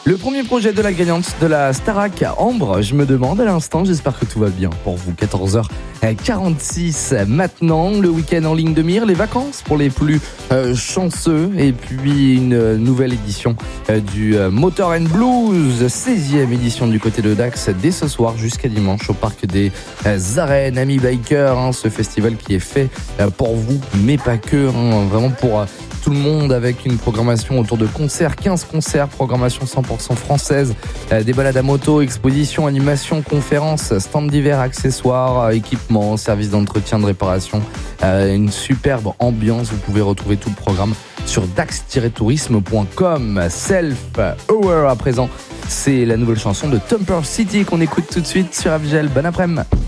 Le premier projet de la gagnante de la Starac, Ambre, je me demande à l'instant, j'espère que tout va bien pour vous. 14h46 maintenant, le week-end en ligne de mire, les vacances pour les plus chanceux et puis une nouvelle édition du Motor and Blues, 16e édition du côté de Dax dès ce soir jusqu'à dimanche au parc des Arènes, Amis Bikers, ce festival qui est fait pour vous mais pas que, vraiment pour tout le monde avec une programmation autour de concerts, 15 concerts, programmation 100% française, des balades à moto, expositions, animations, conférences, stands divers, accessoires, équipements, services d'entretien, de réparation, une superbe ambiance. Vous pouvez retrouver tout le programme sur dax-tourisme.com. Self-Aware à présent, c'est la nouvelle chanson de Tumper City qu'on écoute tout de suite sur Abgel. Bon après-midi.